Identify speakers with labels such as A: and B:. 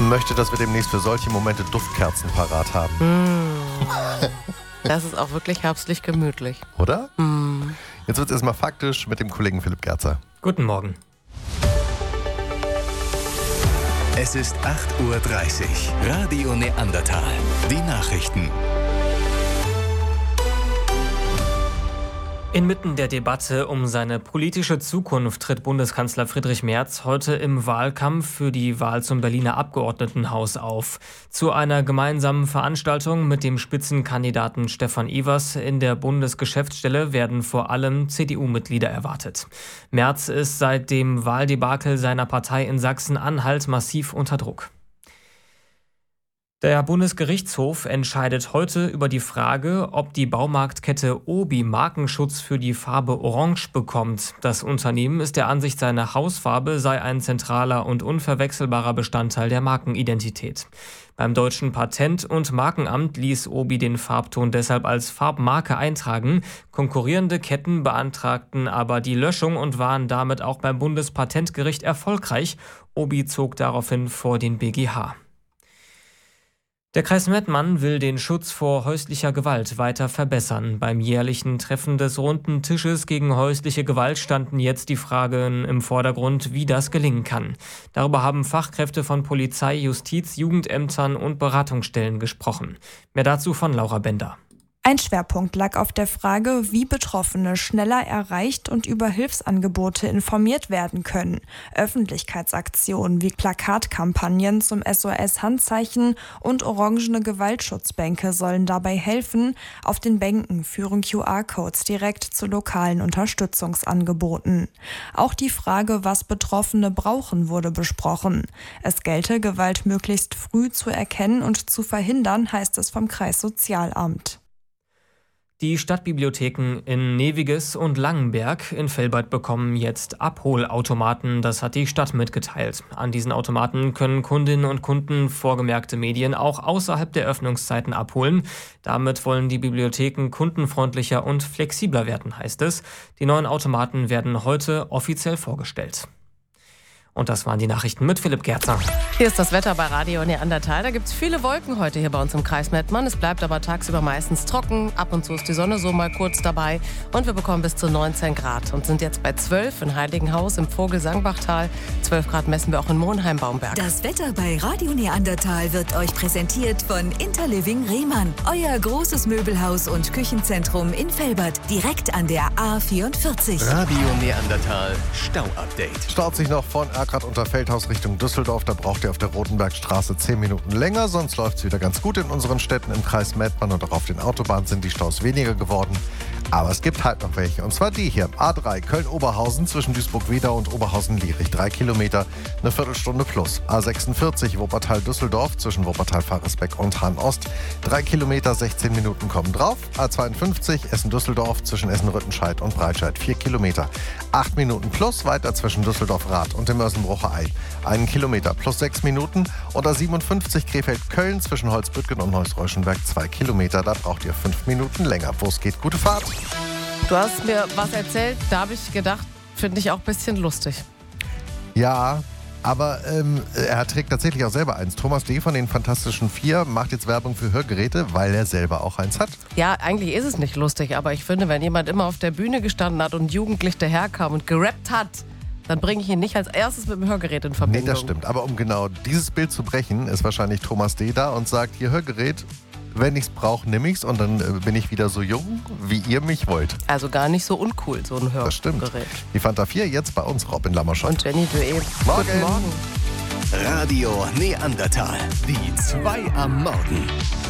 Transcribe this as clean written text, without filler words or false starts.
A: möchte, dass wir demnächst für solche Momente Duftkerzen parat haben.
B: Das ist auch wirklich herbstlich gemütlich.
A: Oder? Jetzt wird es erstmal faktisch mit dem Kollegen Philipp Gerzer.
C: Guten Morgen.
D: Es ist 8:30 Uhr. Radio Neandertal. Die Nachrichten.
C: Inmitten der Debatte um seine politische Zukunft tritt Bundeskanzler Friedrich Merz heute im Wahlkampf für die Wahl zum Berliner Abgeordnetenhaus auf. Zu einer gemeinsamen Veranstaltung mit dem Spitzenkandidaten Stefan Evers in der Bundesgeschäftsstelle werden vor allem CDU-Mitglieder erwartet. Merz ist seit dem Wahldebakel seiner Partei in Sachsen-Anhalt massiv unter Druck. Der Bundesgerichtshof entscheidet heute über die Frage, ob die Baumarktkette Obi Markenschutz für die Farbe Orange bekommt. Das Unternehmen ist der Ansicht, seine Hausfarbe sei ein zentraler und unverwechselbarer Bestandteil der Markenidentität. Beim Deutschen Patent- und Markenamt ließ Obi den Farbton deshalb als Farbmarke eintragen. Konkurrierende Ketten beantragten aber die Löschung und waren damit auch beim Bundespatentgericht erfolgreich. Obi zog daraufhin vor den BGH. Der Kreis Mettmann will den Schutz vor häuslicher Gewalt weiter verbessern. Beim jährlichen Treffen des Runden Tisches gegen häusliche Gewalt standen jetzt die Fragen im Vordergrund, wie das gelingen kann. Darüber haben Fachkräfte von Polizei, Justiz, Jugendämtern und Beratungsstellen gesprochen. Mehr dazu von Laura Bender.
E: Ein Schwerpunkt lag auf der Frage, wie Betroffene schneller erreicht und über Hilfsangebote informiert werden können. Öffentlichkeitsaktionen wie Plakatkampagnen zum SOS-Handzeichen und orangene Gewaltschutzbänke sollen dabei helfen. Auf den Bänken führen QR-Codes direkt zu lokalen Unterstützungsangeboten. Auch die Frage, was Betroffene brauchen, wurde besprochen. Es gelte, Gewalt möglichst früh zu erkennen und zu verhindern, heißt es vom Kreissozialamt.
C: Die Stadtbibliotheken in Neviges und Langenberg in Velbert bekommen jetzt Abholautomaten, das hat die Stadt mitgeteilt. An diesen Automaten können Kundinnen und Kunden vorgemerkte Medien auch außerhalb der Öffnungszeiten abholen. Damit wollen die Bibliotheken kundenfreundlicher und flexibler werden, heißt es. Die neuen Automaten werden heute offiziell vorgestellt. Und das waren die Nachrichten mit Philipp Gerzer.
B: Hier ist das Wetter bei Radio Neandertal. Da gibt es viele Wolken heute hier bei uns im Kreis Mettmann. Es bleibt aber tagsüber meistens trocken. Ab und zu ist die Sonne so mal kurz dabei. Und wir bekommen bis zu 19 Grad und sind jetzt bei 12 in Heiligenhaus im Vogel-Sangbachtal. 12 Grad messen wir auch in Monheim-Baumberg.
F: Das Wetter bei Radio Neandertal wird euch präsentiert von Interliving Rehmann. Euer großes Möbelhaus und Küchenzentrum in Velbert. Direkt an der A44.
D: Radio Neandertal Stau-Update.
A: Staut sich noch von Erkrath unter Feldhaus Richtung Düsseldorf. Da braucht ihr auf der Rotenbergstraße 10 Minuten länger. Sonst läuft es wieder ganz gut in unseren Städten im Kreis Mettmann. Und auch auf den Autobahnen sind die Staus weniger geworden. Aber es gibt halt noch welche. Und zwar die hier. A3 Köln-Oberhausen zwischen Duisburg-Wedau und Oberhausen-Lierich. 3 Kilometer, eine Viertelstunde plus. A46 Wuppertal-Düsseldorf zwischen Wuppertal-Faresbeck und Hahn-Ost. 3 Kilometer, 16 Minuten kommen drauf. A52 Essen-Düsseldorf zwischen Essen-Rüttenscheid und Breitscheid. 4 Kilometer, 8 Minuten plus. Weiter zwischen Düsseldorf-Rath und dem Mörsenbrucher Ei. 1 Kilometer plus 6 Minuten. Und A57 Krefeld-Köln zwischen Holzbüttgen und Neuss-Reuschenberg. 2 Kilometer, da braucht ihr 5 Minuten länger. Wo es geht, gute Fahrt.
B: Du hast mir was erzählt, da habe ich gedacht, finde ich auch ein bisschen lustig.
A: Ja, aber er trägt tatsächlich auch selber eins. Thomas D. von den Fantastischen Vier macht jetzt Werbung für Hörgeräte, weil er selber auch eins hat.
B: Ja, eigentlich ist es nicht lustig, aber ich finde, wenn jemand immer auf der Bühne gestanden hat und jugendlich daherkam und gerappt hat, dann bringe ich ihn nicht als erstes mit dem Hörgerät in Verbindung.
A: Nee, das stimmt. Aber um genau dieses Bild zu brechen, ist wahrscheinlich Thomas D. da und sagt, hier Hörgerät, wenn ich's brauche, nimm ich's und dann bin ich wieder so jung, wie ihr mich wollt.
B: Also gar nicht so uncool, so ein Hörgerät.
A: Das stimmt. Die Fanta 4 jetzt bei uns, Robin Lammerschott.
B: Und Jenny Dué.
A: Morgen.
B: Guten Morgen.
D: Radio Neandertal. Die 2 am Morgen.